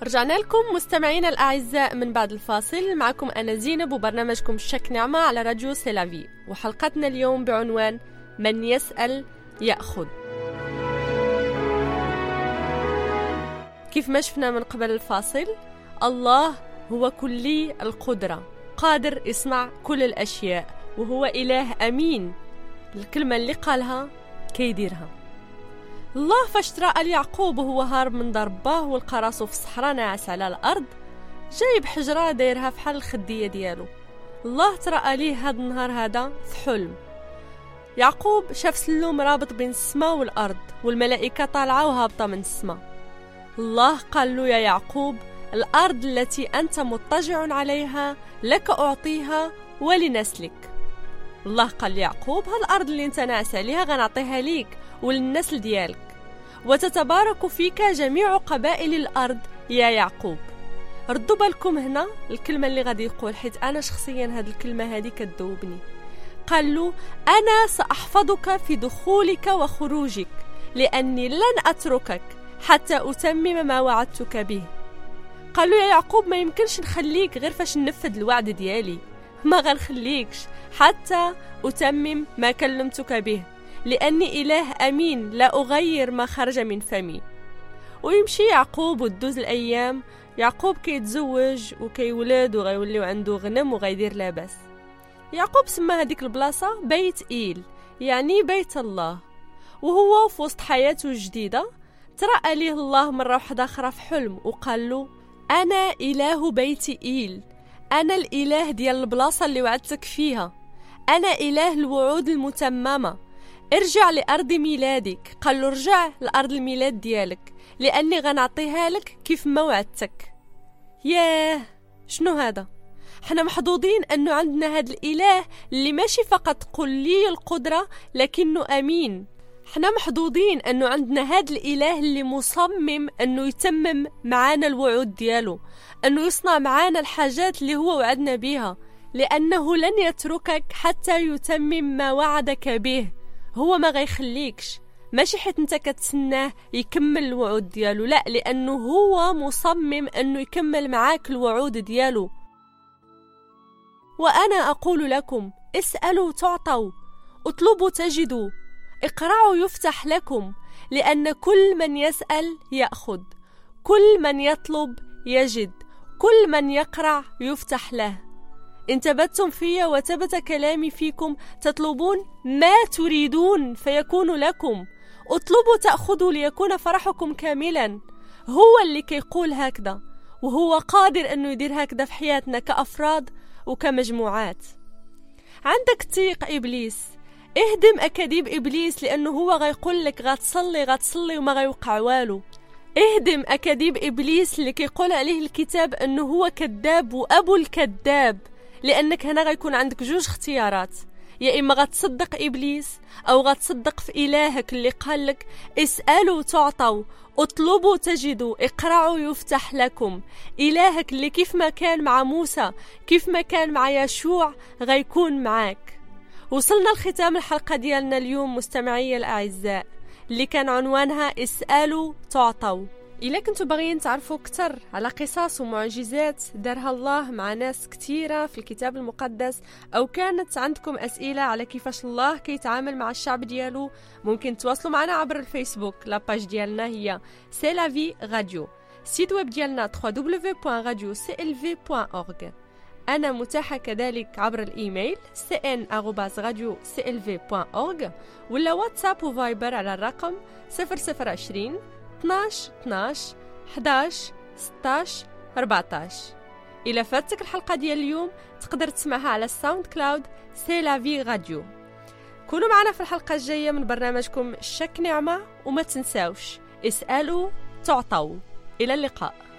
رجعنا لكم مستمعينا الأعزاء من بعد الفاصل. معكم أنا زينب وبرنامجكم شك نعمة على راديو سيلافي، وحلقتنا اليوم بعنوان من يسأل يأخذ. كيف ما شفنا من قبل الفاصل، الله هو كلي القدرة، قادر يصنع كل الأشياء، وهو إله أمين. الكلمة اللي قالها كيديرها. الله فاش تراءى ليعقوب وهو هارب من ضرباه ولقى راسو في الصحراء ناعس على الأرض، جايب حجرة دايرها فحال الخدية ديالو. الله تراءى ليه هاد النهار هذا في حلم. يعقوب شاف سلوم رابط بين السماء والأرض، والملائكة طالعة وهابطة من السماء. الله قال له: يا يعقوب، الأرض التي أنت مضطجع عليها لك أعطيها ولنسلك. الله قال ليعقوب: هالأرض اللي انت ناعس عليها غنعطيها ليك وللنسل ديالك، وتتبارك فيك جميع قبائل الأرض يا يعقوب. ردوا بالكم هنا الكلمة اللي غادي يقول، حيت أنا شخصيا هاد الكلمة هادي كتذوبني. قال له: أنا سأحفظك في دخولك وخروجك، لأني لن أتركك حتى أتمم ما وعدتك به. قال له: يا يعقوب، ما يمكنش نخليك غير فاش ننفذ الوعد ديالي، ما غنخليكش حتى أتمم ما كلمتك به، لأني إله أمين لا أغير ما خرج من فمي. ويمشي يعقوب وتدوز الأيام. يعقوب كيتزوج وكيولد وغيوليو عنده غنم وغيدير لاباس. يعقوب سمى هذيك البلاصة بيت إيل، يعني بيت الله. وهو في وسط حياته الجديدة ترأى ليه الله مرة واحدة أخرى في حلم وقال له: أنا إله بيت إيل، أنا الإله ديال البلاصة اللي وعدتك فيها، أنا إله الوعود المتممة. ارجع لأرض ميلادك. قال له: رجع لأرض الميلاد ديالك، لأني غنعطيها لك كيف ما وعدتك. ياه، شنو هذا؟ حنا محظوظين أنه عندنا هذا الإله اللي ماشي فقط كلي القدرة لكنه أمين. حنا محظوظين أنه عندنا هذا الإله اللي مصمم أنه يتمم معانا الوعود ديالو، أنه يصنع معانا الحاجات اللي هو وعدنا بيها، لأنه لن يتركك حتى يتمم ما وعدك به. هو ما غيخليكش، ماشي حيت انت كتسناه يكمل الوعود ديالو، لا، لأنه هو مصمم أنه يكمل معاك الوعود ديالو. وأنا أقول لكم: اسألوا تعطوا، اطلبوا تجدوا، اقرعوا يفتح لكم، لأن كل من يسأل يأخذ، كل من يطلب يجد، كل من يقرع يفتح له. إن تبتم في وتبت كلامي فيكم تطلبون ما تريدون فيكون لكم، اطلبوا تأخذوا ليكون فرحكم كاملا. هو اللي كيقول هكذا، وهو قادر أنه يدير هكذا في حياتنا كأفراد وكمجموعات. عندك تيق إبليس، اهدم أكاذيب إبليس، لأنه هو غيقول لك غتصلي وما غيوقع والو. اهدم أكاذيب إبليس اللي كيقول عليه الكتاب أنه هو كذاب وأبو الكذاب، لأنك هنا غيكون عندك جوج اختيارات: يا إما غتصدق إبليس أو غتصدق في إلهك اللي قال لك: اسألوا تعطوا، اطلبوا تجدوا، اقرعوا يفتح لكم. إلهك اللي كيف ما كان مع موسى، كيف ما كان مع يشوع، غيكون معاك. وصلنا لختام الحلقة ديالنا اليوم مستمعي الأعزاء، اللي كان عنوانها اسألوا تعطوا. إلا كنتوا باغيين تعرفوا أكثر على قصص ومعجزات دارها الله مع ناس كثيرة في الكتاب المقدس، أو كانت عندكم أسئلة على كيفاش الله كيتعامل مع الشعب ديالو، ممكن تواصلوا معنا عبر الفيسبوك. لاباج ديالنا هي سيلافي راديو، السيت ويب ديالنا www.radioclv.org. أنا متاحة كذلك عبر الإيميل cn@radioclv.org، ولا واتساب وفايبر على الرقم 0020 12 12 11 16 14. إلا فاتك الحلقة ديال اليوم تقدر تسمعها على الساوند كلاود سيلافي راديو. كونوا معنا في الحلقة الجاية من برنامجكم شك نعمة، وما تنساوش اسألوا تعطوا. إلى اللقاء.